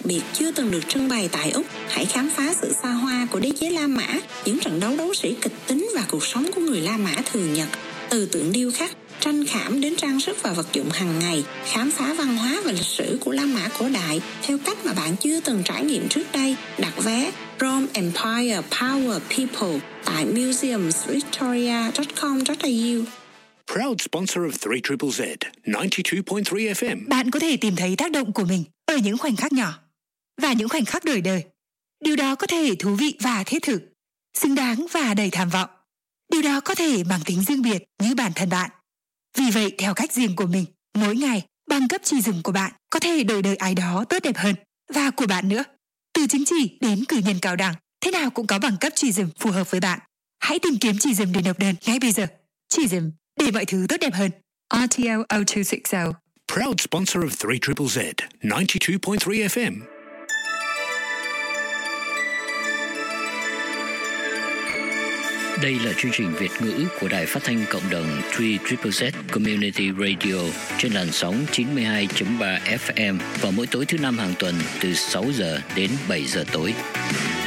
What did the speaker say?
biệt chưa từng được trưng bày tại Úc. Hãy khám phá sự xa hoa của đế chế La Mã, những trận đấu đấu sĩ kịch tính và cuộc sống của người La Mã thường nhật. Từ tượng điêu khắc, tranh khảm đến trang sức và vật dụng hàng ngày, khám phá văn hóa và lịch sử của La Mã cổ đại theo cách mà bạn chưa từng trải nghiệm trước đây. Đặt vé Rome Empire Power People tại museumsvictoria.com.au. Proud sponsor of 3ZZZ, 92.3 FM. Bạn có thể tìm thấy tác động của mình ở những khoảnh khắc nhỏ và những khoảnh khắc đổi đời. Điều đó có thể thú vị và thiết thực, xứng đáng và đầy tham vọng. Điều đó có thể mang tính riêng biệt như bản thân bạn. Vì vậy, theo cách riêng của mình, mỗi ngày, bằng cấp chỉ dùng của bạn có thể đổi đời ai đó tốt đẹp hơn, và của bạn nữa. Từ chứng chỉ đến cử nhân cao đẳng, thế nào cũng có bằng cấp chỉ dùng phù hợp với bạn. Hãy tìm kiếm chỉ dùng để nộp đơn ngay bây giờ. Chỉ dùng để mọi thứ tốt đẹp hơn. RTO 0260. Proud sponsor of 3ZZZ, 92.3 FM. Đây là chương trình Việt ngữ của Đài Phát thanh Cộng đồng 3ZZZ Community Radio trên làn sóng 92.3 FM vào mỗi tối thứ Năm hàng tuần từ 6 giờ đến 7 giờ tối.